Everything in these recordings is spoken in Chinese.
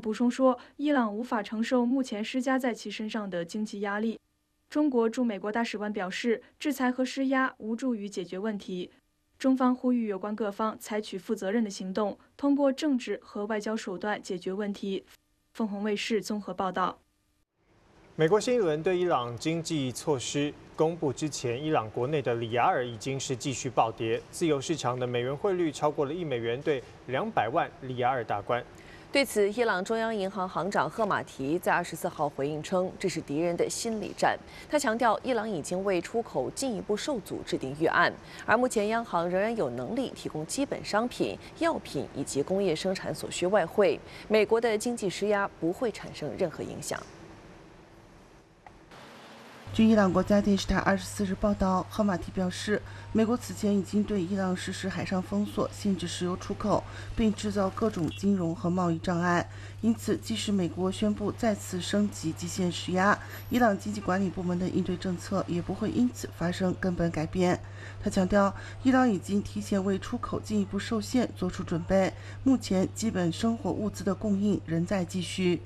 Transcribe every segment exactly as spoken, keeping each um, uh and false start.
补充说，伊朗无法承受目前施加在其身上的经济压力。中国驻美国大使馆表示，制裁和施压无助于解决问题。中方呼吁有关各方采取负责任的行动，通过政治和外交手段解决问题。凤凰卫视综合报道。 美国新一轮对伊朗经济措施公布之前，伊朗国内的里亚尔已经是继续暴跌，自由市场的美元汇率超过了一美元兑两百万里亚尔大关。 对此，伊朗中央银行行长赫马提在二十四号回应称，这是敌人的心理战。他强调，伊朗已经为出口进一步受阻制定预案，而目前央行仍然有能力提供基本商品、药品以及工业生产所需外汇，美国的经济施压不会产生任何影响。 据伊朗国家电视台二十四日报道，赫马提表示，美国此前已经对伊朗实施海上封锁，限制石油出口，并制造各种金融和贸易障碍。因此，即使美国宣布再次升级极限施压，伊朗经济管理部门的应对政策也不会因此发生根本改变。他强调，伊朗已经提前为出口进一步受限做出准备，目前基本生活物资的供应仍在继续。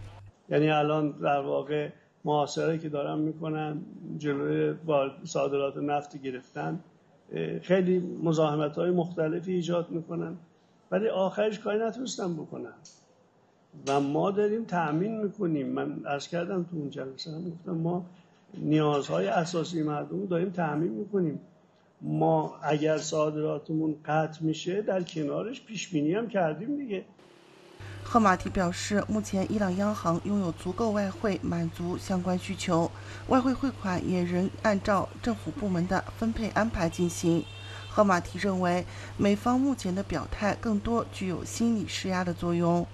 محاصره که دارن میکنن جلوی صادرات نفت گرفتن خیلی مزاحمت های مختلفی ایجاد میکنن ولی آخرش کاری نتونستن بکنن و ما داریم تأمین میکنیم. من عرض کردم تو اون جلسه هم گفتم ما نیازهای اساسی مردم داریم تأمین میکنیم. ما اگر صادراتمون قطع میشه در کنارش پیش بینی هم کردیم دیگه。 赫马提表示，目前伊朗央行拥有足够外汇满足相关需求，外汇汇款也仍按照政府部门的分配安排进行。赫马提认为，美方目前的表态更多具有心理施压的作用。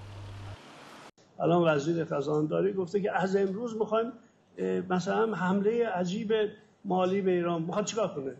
الان وزیر خزانداری گفته که از امروز میخوایم مثلا حمله عجیب مالی به ایران میخواد چیکار کنه؟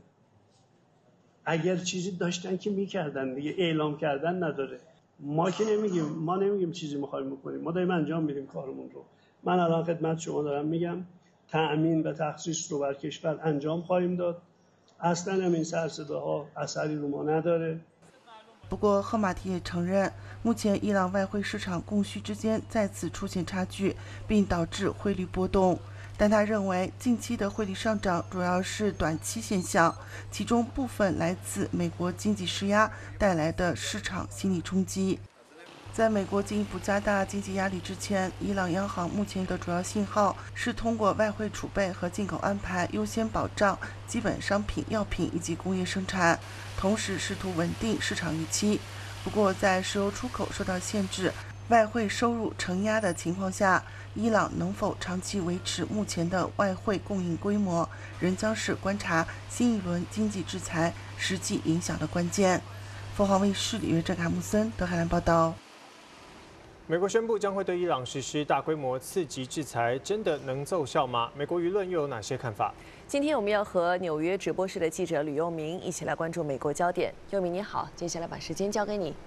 اگر چیزی داشتن که میکردن دیگه، اعلام کردن نداره. ما که نمیگیم ما نمیگیم چیزی می‌خوایم بکنیم، ما داریم انجام میدیم کارمون رو. من الان خدمت شما دارم میگم تأمین و تخصیص رو بر کشور انجام خواهیم داد. اصلا هم این سر صداها اثری رو ما نداره。 不过，赫马提也承认，目前伊朗外汇市场供需之间再次出现差距，并导致汇率波动。但他认为，近期的汇率上涨主要是短期现象，其中部分来自美国经济施压带来的市场心理冲击。在美国进一步加大经济压力之前，伊朗央行目前的主要信号是通过外汇储备和进口安排优先保障基本商品、药品以及工业生产，同时试图稳定市场预期。不过，在石油出口受到限制、外汇收入承压的情况下，伊朗能否长期维持目前的外汇供应规模，仍将是观察新一轮经济制裁实际影响的关键。凤凰卫视里约郑卡穆森德海兰报道。 美国宣布将会对伊朗实施大规模刺激制裁，真的能奏效吗？美国舆论又有哪些看法？ 今天我们要和纽约直播室的记者吕佑明一起来关注美国焦点。佑明你好，接下来把时间交给你。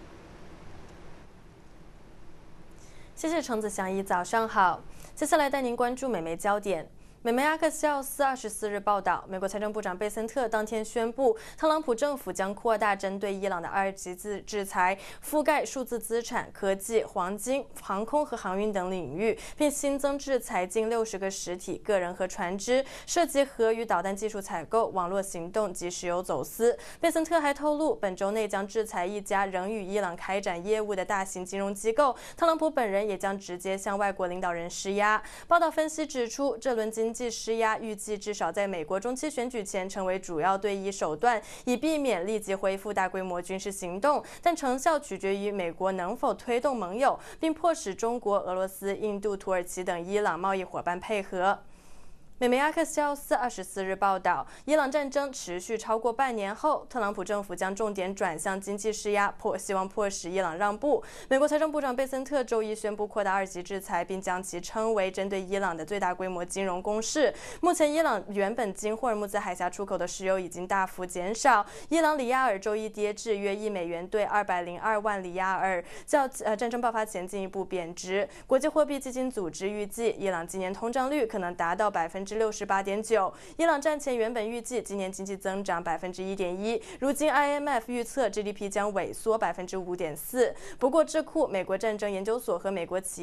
谢谢程子祥一，早上好。接下来带您关注美媒焦点。美媒阿克西奥斯二十四日报道，美国财政部长贝森特当天宣布，特朗普政府将扩大针对伊朗的二级制制裁，覆盖数字资产、科技、黄金、航空和航运等领域，并新增制裁近六十个实体、个人和船只，涉及核与导弹技术采购、网络行动及石油走私。贝森特还透露，本周内将制裁一家仍与伊朗开展业务的大型金融机构。特朗普本人也将直接向外国领导人施压。报道分析指出，这轮经经济施压预计至少在美国中期选举前成为主要对伊手段，以避免立即恢复大规模军事行动。但成效取决于美国能否推动盟友，并迫使中国、俄罗斯、印度、土耳其等伊朗贸易伙伴配合。美媒阿克西奥斯二十四日报道，伊朗战争持续超过半年后，特朗普政府将重点转向经济施压，迫希望迫使伊朗让步。美国财政部长贝森特周一宣布扩大二级制裁，并将其称为针对伊朗的最大规模金融攻势。目前，伊朗原本经霍尔木兹海峡出口的石油已经大幅减少。伊朗里亚尔周一跌至约一美元兑二百零二万里亚尔，较呃战争爆发前进一步贬值。国际货币基金组织预计，伊朗今年通胀率可能达到百分之六十八点九。伊朗战前原本预计今年经济增长百分之一点一，如今 I M F 预测 G D P 将萎缩百分之五点四。不过，智库、美国战争研究所和美国企业